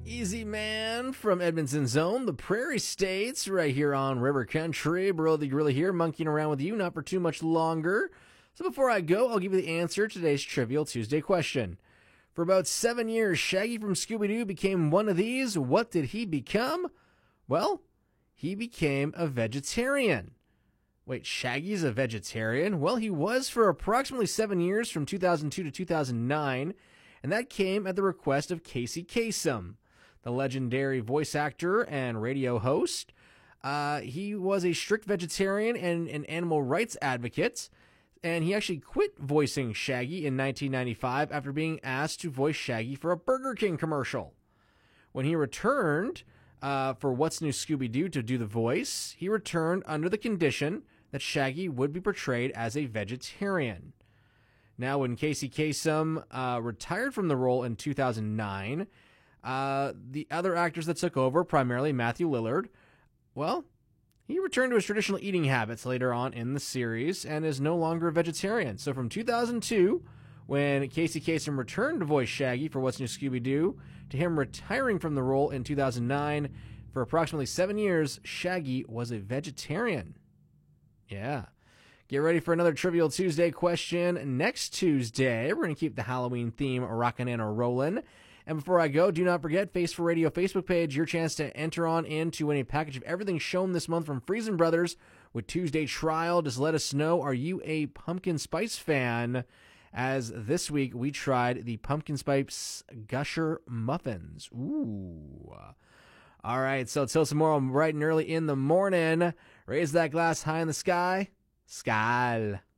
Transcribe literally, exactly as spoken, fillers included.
Easy Man from Edmonton Zone, the Prairie States, right here on River Country. Bro the Gorilla here, monkeying around with you, not for too much longer. So before I go, I'll give you the answer to today's Trivial Tuesday question. For about seven years, Shaggy from Scooby-Doo became one of these. What did he become? Well, he became a vegetarian. Wait, Shaggy's a vegetarian? Well, he was for approximately seven years from two thousand two to two thousand nine, and that came at the request of Casey Kasem, the legendary voice actor and radio host. Uh, he was a strict vegetarian and an animal rights advocate, and he actually quit voicing Shaggy in nineteen ninety-five after being asked to voice Shaggy for a Burger King commercial. When he returned uh, for What's New Scooby-Doo to do the voice, he returned under the condition that Shaggy would be portrayed as a vegetarian. Now, when Casey Kasem uh, retired from the role in two thousand nine, uh, the other actors that took over, primarily Matthew Lillard, well, he returned to his traditional eating habits later on in the series and is no longer a vegetarian. So from two thousand two, when Casey Kasem returned to voice Shaggy for What's New Scooby-Doo, to him retiring from the role in two thousand nine, for approximately seven years, Shaggy was a vegetarian. Yeah. Get ready for another Trivial Tuesday question next Tuesday. We're going to keep the Halloween theme rocking and rolling. And before I go, do not forget, Face for Radio Facebook page, your chance to enter on in to win a package of everything shown this month from Friesen Brothers with Tuesday Trial. Just let us know, are you a pumpkin spice fan? As this week we tried the pumpkin spice gusher muffins. Ooh. All right, so till tomorrow, bright and early in the morning, raise that glass high in the sky. Skal.